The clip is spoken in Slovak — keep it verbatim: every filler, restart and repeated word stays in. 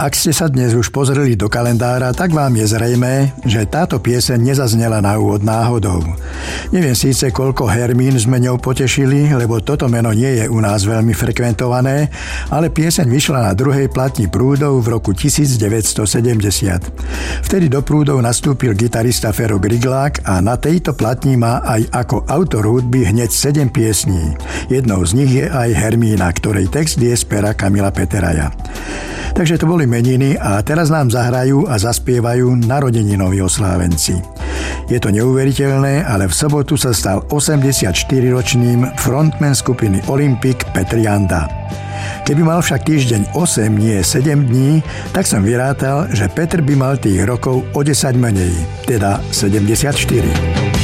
Ak ste sa dnes už pozreli do kalendára, tak vám je zrejmé, že táto pieseň nezaznela na úvod náhodou. Neviem síce, koľko Hermín sme ňou potešili, lebo toto meno nie je u nás veľmi frekventované, ale pieseň vyšla na druhej platni Prúdov v roku devätnásťstosedemdesiat. Vtedy do Prúdov nastúpil gitarista Fero Griglák a na tejto platni má aj ako autor hudby hneď sedem piesní. Jednou z nich je aj Hermína, ktorej text je z pera Kamila Peteraja. Takže to boli meniny a teraz nám zahrajú a zaspievajú narodeninoví oslávenci. Je to neuveriteľné, ale v sobotu sa stal osemdesiatštyriročným frontman skupiny Olympic Petr Janda. Keby mal však týždeň osem, nie sedem dní, tak som vyrátal, že Petr by mal tých rokov o desať menej, teda sedemdesiatštyri.